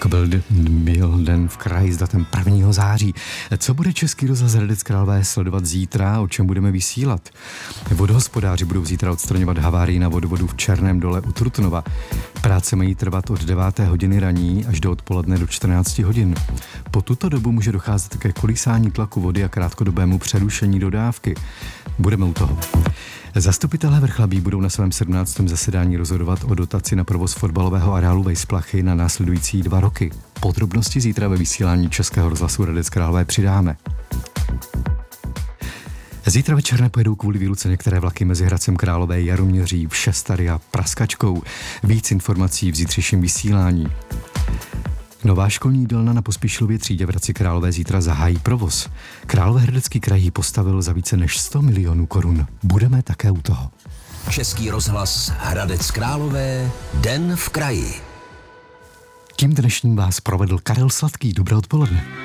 Byl den v kraji s datem 1. září. Co bude Český rozhlas Hradec Králové sledovat zítra, o čem budeme vysílat? Vodohospodáři budou zítra odstraňovat havárii na vodovodu v Černém Dole u Trutnova. Práce mají trvat od 9. hodiny raní až do odpoledne do 14 hodin. Po tuto dobu může docházet ke kolísání tlaku vody a krátkodobému přerušení dodávky. Budeme u toho. Zastupitelé Vrchlabí budou na svém 17. zasedání rozhodovat o dotaci na provoz fotbalového areálu Vejsplachy na následující 2 roky. Podrobnosti zítra ve vysílání Českého rozhlasu Hradec Králové přidáme. Zítra večer nepojedou kvůli výluce některé vlaky mezi Hradcem Králové, Jaroměří, Všestary a Praskačkou. Víc informací v zítřejším vysílání. Nová školní jídelna na Pospíšilově třídě v Hradci Králové zítra zahájí provoz. Královéhradecký kraj ji postavil za více než 100 milionů korun. Budeme také u toho. Český rozhlas Hradec Králové, den v kraji. Tím dnešním vás provedl Karel Sladký. Dobré odpoledne.